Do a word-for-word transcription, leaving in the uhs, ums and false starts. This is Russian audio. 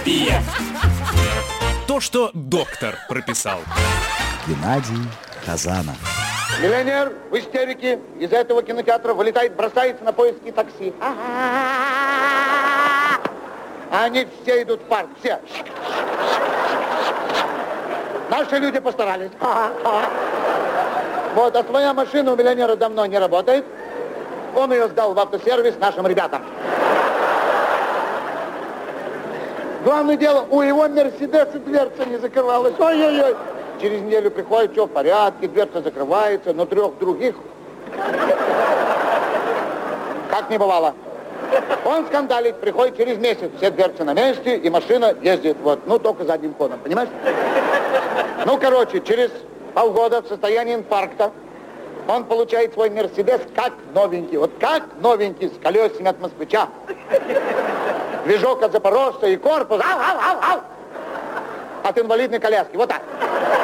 То, что доктор прописал. Геннадий Хазанов. Миллионер в истерике из этого кинотеатра вылетает, бросается на поиски такси. А они все идут в парк, все. Наши люди постарались. Вот, а своя машина у миллионера давно не работает. Он ее сдал в автосервис нашим ребятам. Главное дело, у его Мерседеса дверца не закрывалась. Ой-ой-ой. Через неделю приходит, все в порядке, дверца закрывается, но трех других как не бывало. Он скандалит, приходит через месяц, все дверцы на месте, и машина ездит, вот, ну, только задним ходом, понимаешь? Ну, короче, через полгода в состоянии инфаркта он получает свой Мерседес как новенький, вот как новенький, с колесами от москвича. Движок от запорожца и корпус, ау, ау, ау, ау, от инвалидной коляски, вот так.